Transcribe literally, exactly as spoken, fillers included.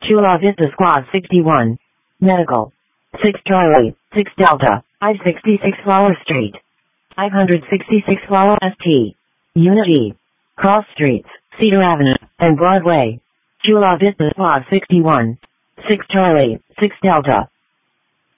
Chula Vista Squad sixty-one. Medical. six Charlie, six Delta, I sixty-six Flower Street. five sixty-six Flower S T. Unit E. Cross Streets, Cedar Avenue, and Broadway. Chula Vista Squad sixty-one. six Charlie, six Delta,